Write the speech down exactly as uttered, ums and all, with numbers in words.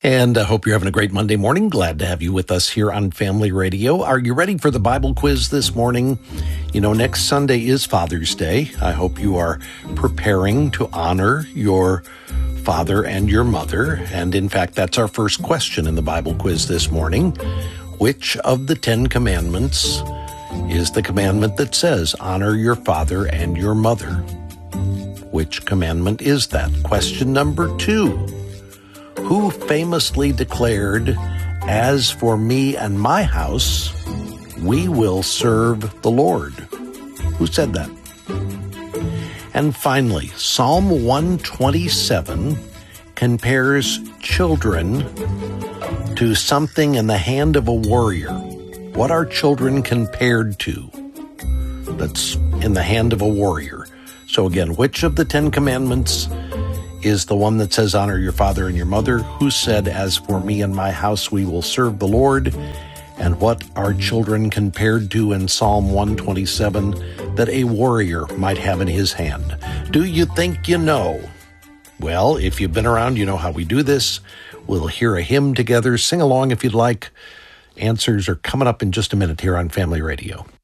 And I hope you're having a great Monday morning. Glad to have you with us here on Family Radio. Are you ready for the Bible quiz this morning? You know, next Sunday is Father's Day. I hope you are preparing to honor your father and your mother. And in fact, that's our first question in the Bible quiz this morning. Which of the Ten Commandments is the commandment that says, honor your father and your mother? Which commandment is that? Question number two. Who famously declared, as for me and my house, we will serve the Lord? Who said that? And finally, Psalm one twenty-seven compares children to something in the hand of a warrior. What are children compared to that's in the hand of a warrior? So again, which of the Ten Commandments is the one that says, honor your father and your mother? Who said, as for me and my house, we will serve the Lord? And what are children compared to in Psalm one twenty-seven that a warrior might have in his hand? Do you think you know? Well, if you've been around, you know how we do this. We'll hear a hymn together. Sing along if you'd like. Answers are coming up in just a minute here on Family Radio.